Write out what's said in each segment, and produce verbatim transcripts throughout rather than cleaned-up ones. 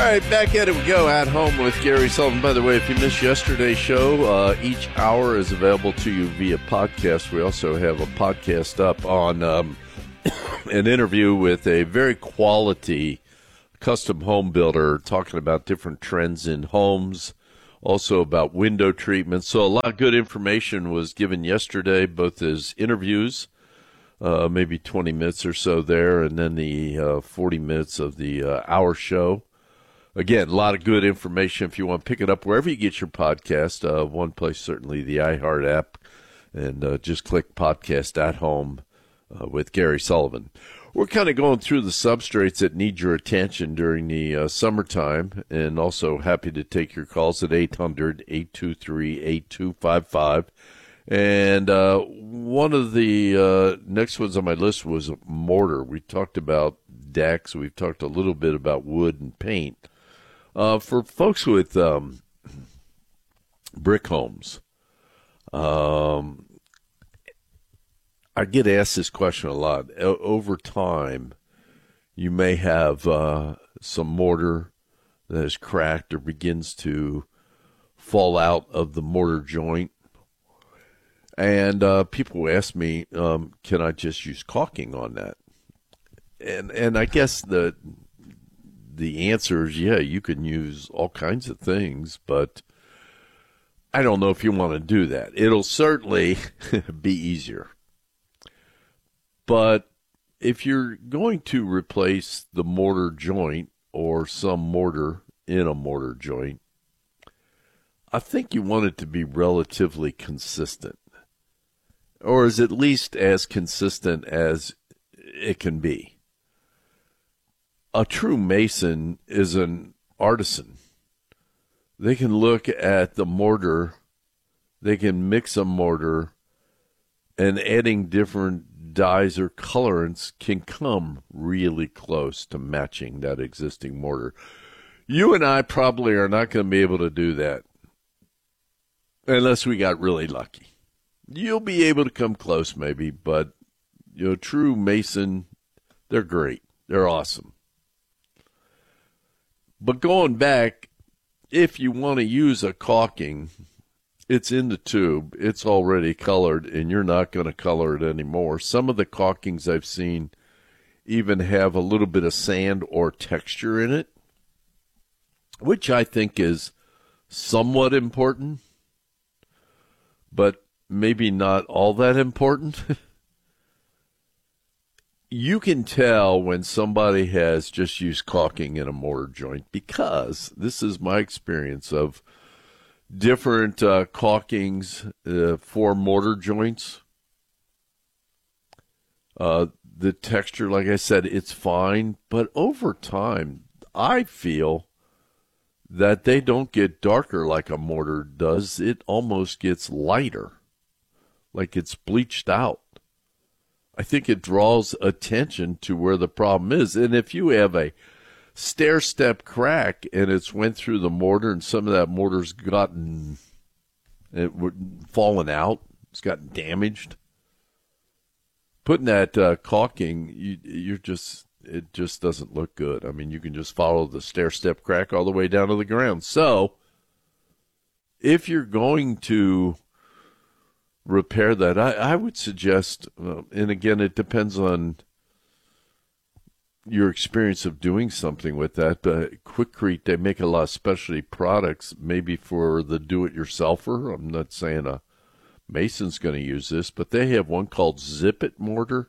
right, back at it we go. At Home with Gary Sullivan. By the way, if you missed yesterday's show, uh, each hour is available to you via podcast. We also have a podcast up on um, an interview with a very quality custom home builder talking about different trends in homes, also about window treatment. So a lot of good information was given yesterday, both as interviews, uh, maybe twenty minutes or so there, and then the uh, forty minutes of the uh, hour show. Again, a lot of good information if you want to pick it up wherever you get your podcast. Uh, one place, certainly the iHeart app, and uh, just click Podcast at Home uh, with Gary Sullivan. We're kind of going through the substrates that need your attention during the uh, summertime, and also happy to take your calls at eight hundred, eight two three, eight two five five. And uh, one of the uh, next ones on my list was mortar. We talked about decks. We've talked a little bit about wood and paint. Uh, for folks with um, brick homes, um, I get asked this question a lot. O- over time, you may have uh, some mortar that is cracked or begins to fall out of the mortar joint. And uh, people ask me, um, can I just use caulking on that? And and I guess the the answer is, yeah, you can use all kinds of things, but I don't know if you want to do that. It'll certainly be easier. But if you're going to replace the mortar joint or some mortar in a mortar joint, I think you want it to be relatively consistent, or is at least as consistent as it can be. A true mason is an artisan. They can look at the mortar, they can mix a mortar, and adding different dyes or colorants can come really close to matching that existing mortar. You and I probably are not going to be able to do that unless we got really lucky. You'll be able to come close maybe, but you know, true mason, they're great. They're awesome. But going back, if you want to use a caulking, it's in the tube. It's already colored, and you're not going to color it anymore. Some of the caulkings I've seen even have a little bit of sand or texture in it, which I think is somewhat important, but maybe not all that important. You can tell when somebody has just used caulking in a mortar joint, because this is my experience of different uh, caulkings uh, for mortar joints. Uh, the texture, like I said, it's fine, but over time, I feel that they don't get darker like a mortar does. It almost gets lighter, like it's bleached out. I think it draws attention to where the problem is. And if you have a stair-step crack and it's went through the mortar and some of that mortar's gotten it fallen out, it's gotten damaged, putting that uh, caulking, you, you're just it just doesn't look good. I mean, you can just follow the stair-step crack all the way down to the ground. So if you're going to repair that, I, I would suggest, uh, and again, it depends on your experience of doing something with that, but Quikrete, they make a lot of specialty products, maybe for the do-it-yourselfer. I'm not saying a mason's going to use this, but they have one called Zip-It mortar.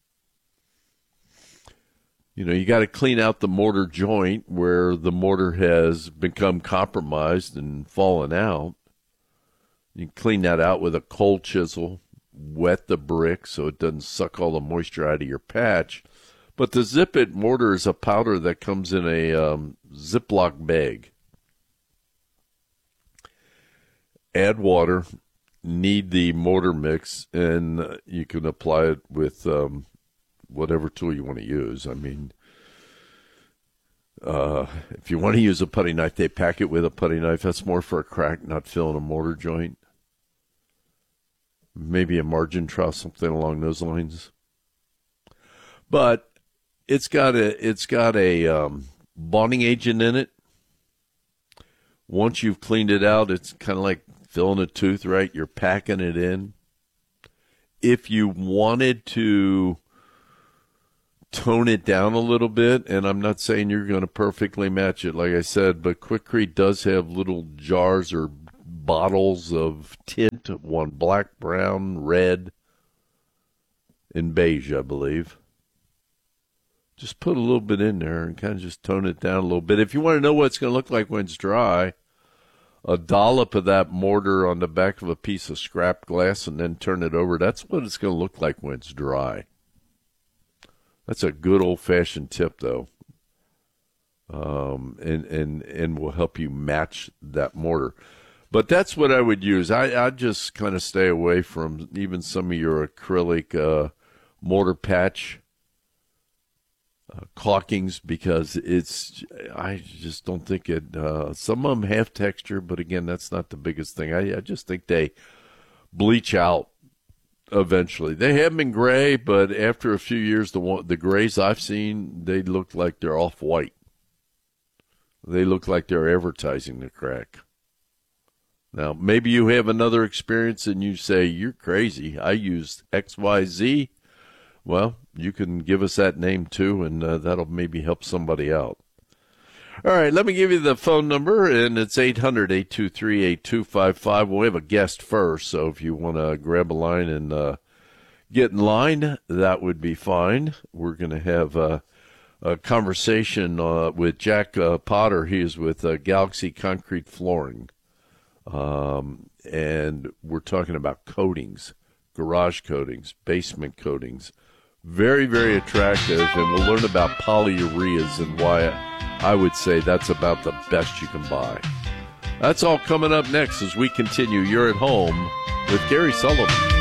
You know, you got to clean out the mortar joint where the mortar has become compromised and fallen out. You can clean that out with a cold chisel, wet the brick so it doesn't suck all the moisture out of your patch. But the Zip-It mortar is a powder that comes in a um, Ziploc bag. Add water, knead the mortar mix, and you can apply it with um, whatever tool you want to use. I mean, uh, if you want to use a putty knife, they pack it with a putty knife. That's more for a crack, not filling a mortar joint. Maybe a margin trowel, something along those lines. But it's got a it's got a um, bonding agent in it Once you've cleaned it out, it's kind of like filling a tooth, right? You're packing it in. If you wanted to tone it down a little bit, and I'm not saying you're going to perfectly match it, like I said, but Quikrete does have little jars or bottles of tint, one black, brown, red, and beige, I believe. Just put a little bit in there and kind of just tone it down a little bit. If you want to know what it's going to look like when it's dry, a dollop of that mortar on the back of a piece of scrap glass and then turn it over. That's what it's going to look like when it's dry. That's a good old-fashioned tip, though, um, and, and, and will help you match that mortar. But that's what I would use. I, I'd just kind of stay away from even some of your acrylic uh, mortar patch Uh, caulkings, because it's, I just don't think it, uh, some of them have texture, but again, that's not the biggest thing. I, I just think they bleach out eventually. They have been gray, but after a few years, the one, the grays I've seen, they look like they're off-white. They look like they're advertising the crack. Now, maybe you have another experience and you say, you're crazy. I used X Y Z. Well, you can give us that name, too, and uh, that'll maybe help somebody out. All right, let me give you the phone number, and it's eight hundred, eight two three, eight two five five. We'll have a guest first, so if you want to grab a line and uh, get in line, that would be fine. We're going to have uh, a conversation uh, with Jack uh, Potter. He is with uh, Galaxy Concrete Flooring, um, and we're talking about coatings, garage coatings, basement coatings. Very, very attractive, and we'll learn about polyureas and why I would say that's about the best you can buy. That's all coming up next as we continue. You're at Home with Gary Sullivan.